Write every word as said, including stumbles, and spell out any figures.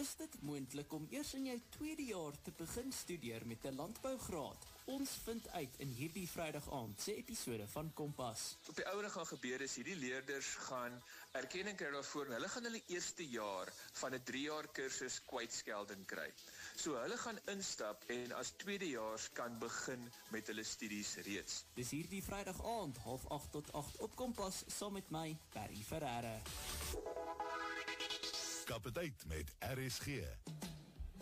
Is dit moontlik om eers in jou tweede jaar te begin studeer met 'n landbougraad? Ons vind uit in hierdie Vrydag aand se episode van Kompas. Op die ouene gaan gebeur is, hierdie leerders gaan erkenning kry daarvoor, hulle gaan hulle eerste jaar van 'n drie jaar kursus kwytskelding kry. So hulle gaan instap en as tweedejaars kan begin met hulle studies reeds. Dis hierdie Vrydag aand, half agt tot agt op Kompas, saam met my, Barry Ferreira. Kap het uit met R S G.